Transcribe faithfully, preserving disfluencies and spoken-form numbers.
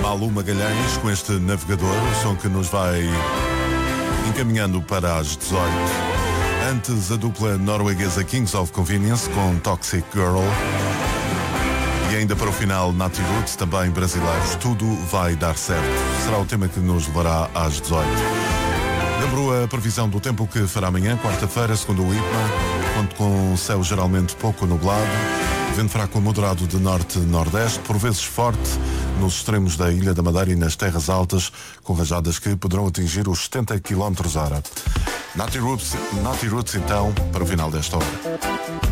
Malu Magalhães com este navegador, o som que nos vai encaminhando para as dezoito. Antes, a dupla norueguesa Kings of Convenience com Toxic Girl. E ainda para o final, Nati Roots, também brasileiros. Tudo vai dar certo. Será o tema que nos levará às dezoito. Lembro a previsão do tempo que fará amanhã, quarta-feira, segundo o IPMA. Conto com céu geralmente pouco nublado. Vento fraco moderado de norte-nordeste, por vezes forte nos extremos da Ilha da Madeira e nas terras altas, com rajadas que poderão atingir os setenta quilómetros hora. Nati Roots, Nati Roots então, para o final desta hora.